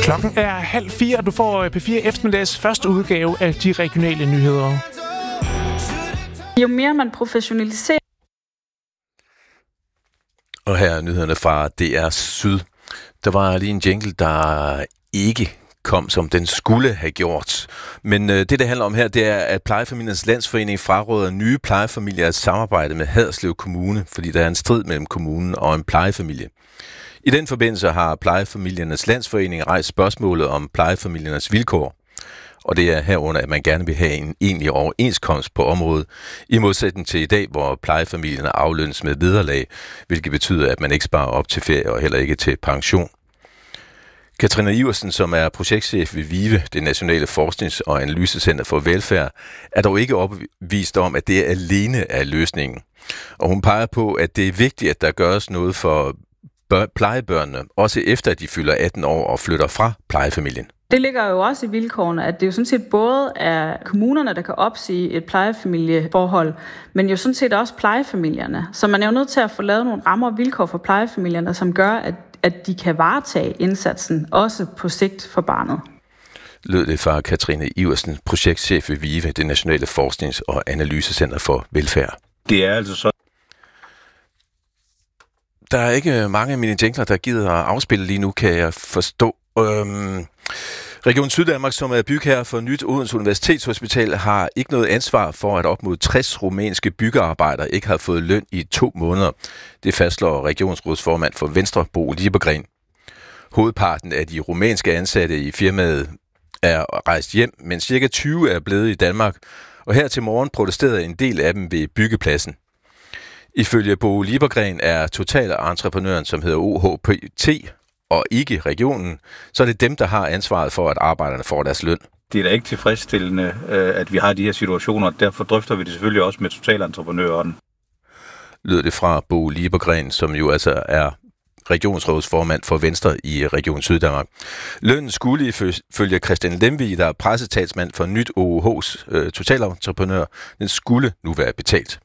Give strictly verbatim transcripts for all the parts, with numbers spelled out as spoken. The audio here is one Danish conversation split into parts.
Klokken er halv fire, og du får P fire eftermiddags første udgave af de regionale nyheder. Jo mere man professionaliserer... Og her er nyhederne fra D R Syd. Der var lige en jingle, der ikke kom, som den skulle have gjort. Men øh, det, det handler om her, det er, at Plejefamiliernes Landsforening fraråder nye plejefamilier at samarbejde med Haderslev Kommune, fordi der er en strid mellem kommunen og en plejefamilie. I den forbindelse har Plejefamiliernes Landsforening rejst spørgsmålet om plejefamiliernes vilkår. Og det er herunder, at man gerne vil have en egentlig overenskomst på området, i modsætning til i dag, hvor plejefamilierne aflønnes med vederlag, hvilket betyder, at man ikke sparer op til ferie og heller ikke til pension. Katrine Iversen, som er projektchef ved VIVE, det Nationale Forsknings- og Analysecenter for Velfærd, er dog ikke overbevist om, at det alene er løsningen. Og hun peger på, at det er vigtigt, at der gøres noget for plejebørnene, også efter at de fylder atten år og flytter fra plejefamilien. Det ligger jo også i vilkårene, at det jo sådan set både er kommunerne, der kan opsige et plejefamilieforhold, men jo sådan set også plejefamilierne. Så man er jo nødt til at få lavet nogle rammer og vilkår for plejefamilierne, som gør, at, at de kan varetage indsatsen, også på sigt for barnet. Lød det fra Katrine Iversen, projektchef ved VIVE, det Nationale Forsknings- og Analysecenter for Velfærd. Det er altså så... Der er ikke mange af mine jingler, der gider at afspille lige nu, kan jeg forstå. Øhm, Region Syddanmark, som er bygherre for nyt Odense Universitetshospital, har ikke noget ansvar for, at op mod tres rumænske byggearbejdere ikke har fået løn i to måneder. Det fastslår regionsrådsformand for Venstre, Bo Liebergren. Hovedparten af de rumænske ansatte i firmaet er rejst hjem, men cirka tyve er blevet i Danmark, og her til morgen protesterede en del af dem ved byggepladsen. Ifølge Bo Liebergren er totalentreprenøren, som hedder O H P T, og ikke regionen, så er det dem, der har ansvaret for, at arbejderne får deres løn. Det er da ikke tilfredsstillende, at vi har de her situationer, derfor drøfter vi det selvfølgelig også med totalentreprenøren. Lød det fra Bo Liebergren, som jo altså er regionsrådsformand for Venstre i Region Syddanmark. Lønnen skulle ifølge Christian Lemvig, der er pressetalsmand for nyt O H's øh, totalentreprenør, den skulle nu være betalt.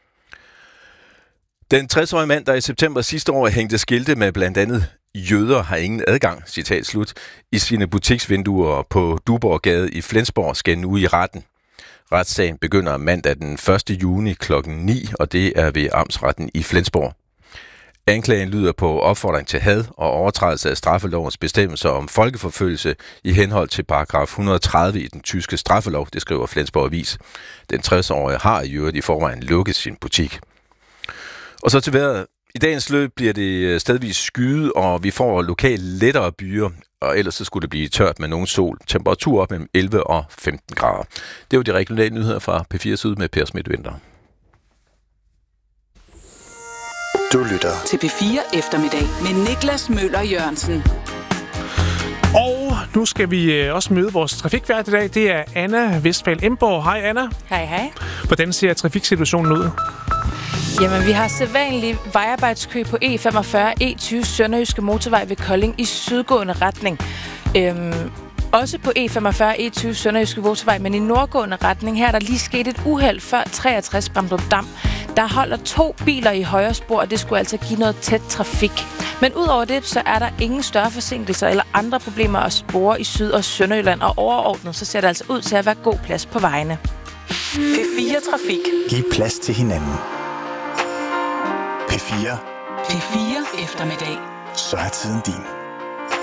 Den tres-årige mand, der i september sidste år hængte skilte med blandt andet jøder har ingen adgang, citat slut, i sine butiksvinduer på Duborggade i Flensborg, skal nu i retten. Retssagen begynder mandag den første juni klokken ni, og det er ved Amtsretten i Flensborg. Anklagen lyder på opfordring til had og overtrædelse af straffelovens bestemmelser om folkeforfølgelse i henhold til paragraf et hundrede og tredive i den tyske straffelov, det skriver Flensborg Avis. Den tres-årige har i øvrigt i forvejen lukket sin butik. Og så til vejret. I dagens løb bliver det stedvis skyet, og vi får lokalt lettere byer, og ellers så skulle det blive tørt med nogen sol. Temperatur op mellem elleve og femten grader. Det var de regionale nyheder fra P fire Syd med Per Smidt-Winter. Du lytter til P fire Eftermiddag med Niklas Møller Jørgensen. Og nu skal vi også møde vores trafikvært i dag. Det er Anna Vestfald Emborg. Hej Anna. Hej hej. Hvordan ser trafiksituationen ud? Jamen, vi har sædvanlig vejarbejdskø på E femogfyrre E tyve Sønderjyske Motorvej ved Kolding i sydgående retning. Øhm, også på E femogfyrre E tyve Sønderjyske Motorvej, men i nordgående retning. Her er der lige sket et uheld før treogtres Bramdrup Dam. Der holder to biler i højre spor, og det skulle altså give noget tæt trafik. Men udover det, så er der ingen større forsinkelser eller andre problemer at spore i Syd- og Sønderjylland. Og overordnet, så ser det altså ud til at være god plads på vejene. P fire Trafik. Giv plads til hinanden. P fire. P fire Eftermiddag. Så er tiden din.